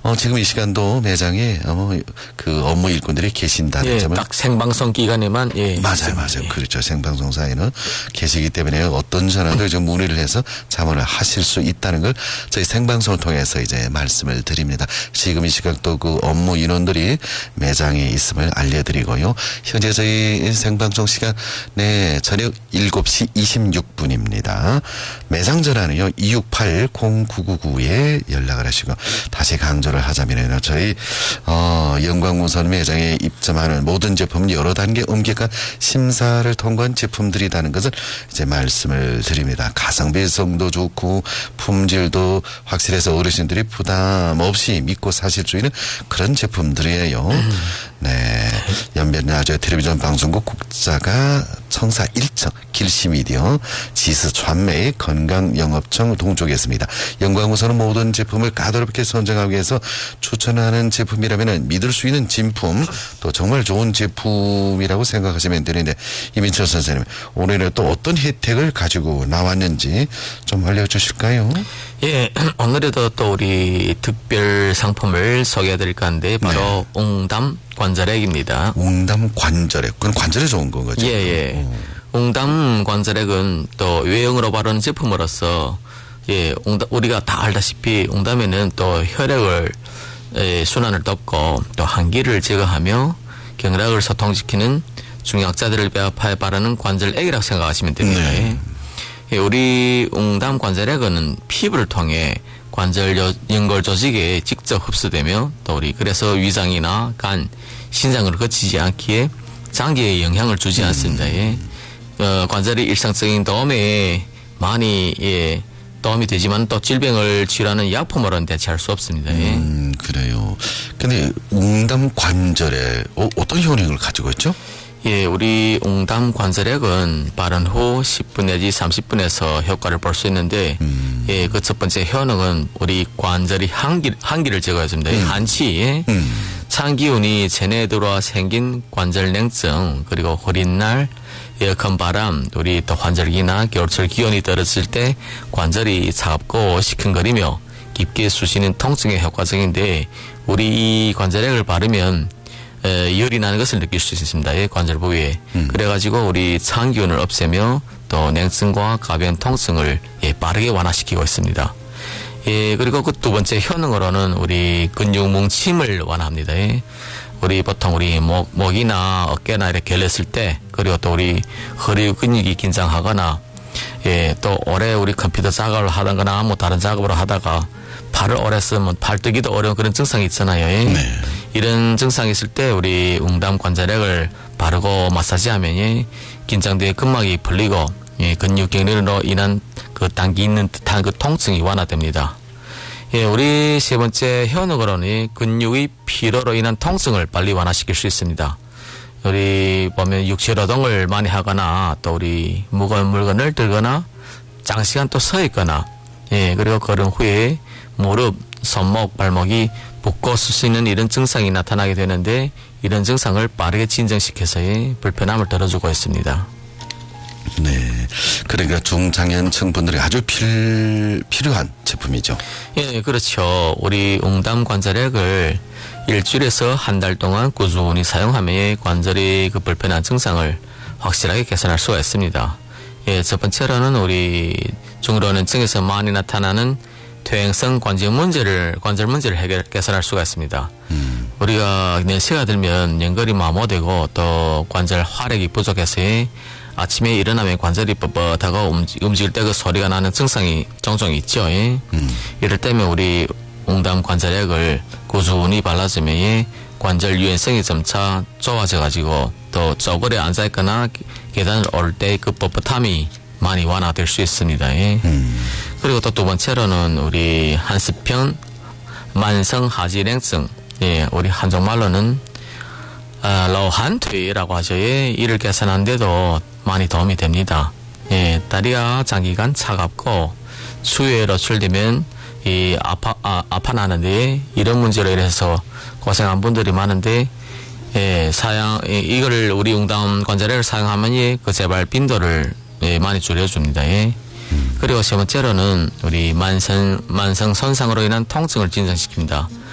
지금 이 시간도 매장에 그 업무 일꾼들이 계신다는 점을 딱 생방송 기간에만 맞아요. 그렇죠. 생방송사에는 계시기 때문에 어떤 전화도 좀 문의를 해서 자문을 하실 수 있다는 걸 저희 생방송을 통해서 이제 말씀을 드립니다. 지금 이 시각도 그 업무 인원들이 매장에 있음을 알려드리고요. 현재 저희 생방송 시간 저녁 7시 26분입니다. 매장 전화는요 268-0999에 연락을 하시고 다시 강조를 하자면요 저희 영광무선 매장에 입점하는 모든 제품은 여러 단계 엄격한 심사를 통과한 제품들이라는 것을 이제 말씀을 드립니다. 가성비성도 좋고 품질도 확실해서 어르신들이 부담 없이 믿고 사실 수 있는 그런 제품들이에요. 네, 연변라디오 텔레비전 방송국 국자가 청사 1층 길시미디어 지스传媒 건강영업청 동쪽에 있습니다. 영광무선은 모든 제품을 까다롭게 선정하기 위해서 추천하는 제품이라면 믿을 수 있는 진품 또 정말 좋은 제품이라고 생각하시면 되는데 이민철 선생님 오늘은 또 어떤 혜택을 가지고 나왔는지 좀 알려주실까요? 예, 오늘에도 또 우리 특별 상품을 소개해드릴까 하는데 바로 웅담 관절액입니다. 웅담 관절액. 그건 관절에 좋은 거죠? 예. 웅담 관절액은 또 외형으로 바르는 제품으로서 우리가 다 알다시피 웅담에는 또 혈액을 순환을 돕고 또 한기를 제거하며 경락을 소통시키는 중약자들을 배합하여 바르는 관절액이라고 생각하시면 됩니다. 우리 웅담 관절액은 피부를 통해 관절 연골 조직에 직접 흡수되며 또 그래서 위장이나 간, 신장으로 거치지 않기에 장기에 영향을 주지 않습니다. 관절의 일상적인 도움에 많이 도움이 되지만 또 질병을 치료하는 약품으로는 대체할 수 없습니다. 그래요. 근데 웅담 관절액 어떤 효능을 가지고 있죠? 우리 웅담 관절액은 바른 후 10분 내지 30분에서 효과를 볼 수 있는데, 그 첫 번째 효능은 우리 관절이 한기를 제거해줍니다. 한치, 찬 기운이 체내에 들어와 생긴 관절 냉증, 그리고 흐린 날, 에어컨 바람, 우리 또 환절기나 겨울철 기온이 떨어질 때 관절이 차갑고 시큰거리며 깊게 쑤시는 통증에 효과적인데, 우리 이 관절액을 바르면 열이 나는 것을 느낄 수 있습니다. 관절 부위에. 그래가지고 우리 찬 기운을 없애며 또 냉증과 가벼운 통증을 빠르게 완화시키고 있습니다. 그리고 그 두 번째 효능으로는 우리 근육 뭉침을 완화합니다. 우리 보통 우리 목이나 어깨나 이렇게 결렸을 때, 그리고 또 우리 허리 근육이 긴장하거나, 또 오래 우리 컴퓨터 작업을 하거나 뭐 다른 작업을 하다가 팔을 오래 쓰면 팔 뜨기도 어려운 그런 증상이 있잖아요. 이런 증상이 있을 때 우리 웅담 관절액을 바르고 마사지하면 긴장된 근막이 풀리고 근육 경련으로 인한 그 당기 있는 듯한 그 통증이 완화됩니다. 우리 세 번째 효능으로는 근육의 피로로 인한 통증을 빨리 완화시킬 수 있습니다. 우리 보면 육체 노동을 많이 하거나 또 우리 무거운 물건을 들거나 장시간 또 서 있거나 그리고 걸은 후에 무릎, 손목, 발목이 붓고 쑤시는 이런 증상이 나타나게 되는데 이런 증상을 빠르게 진정시켜서 불편함을 덜어주고 있습니다. 네, 그러니까 중장년층 분들이 아주 필요한 제품이죠. 그렇죠. 우리 웅담 관절액을 일주일에서 한 달 동안 꾸준히 사용하면 관절의 그 불편한 증상을 확실하게 개선할 수가 있습니다. 첫 번째로는 우리 중老年층에서 많이 나타나는 퇴행성 관절 문제를 개선할 수가 있습니다. 우리가 연세가 들면 연골이 마모되고 또 관절 활액이 부족해서 아침에 일어나면 관절이 뻣뻣하고 움직일 때 그 소리가 나는 증상이 종종 있죠. 이럴 때면 우리 웅담 관절액을 꾸준히 발라주면 관절 유연성이 점차 좋아져가지고 또 쪼그려 앉아있거나 계단을 오를 때 그 뻣뻣함이 많이 완화될 수 있습니다. 그리고 또 두 번째로는 우리 한스편 만성 하지냉증, 우리 한국말로는 로한퇴라고 하죠. 이를 개선하는데도 많이 도움이 됩니다. 다리가 장기간 차갑고 추위에 노출되면 아파나는데 이런 문제로 인해서 고생한 분들이 많은데 이거를 우리 웅담 관절액을 사용하면 그 재발 빈도를 많이 줄여줍니다. 그리고 세 번째로는 우리 만성 손상으로 인한 통증을 진정시킵니다.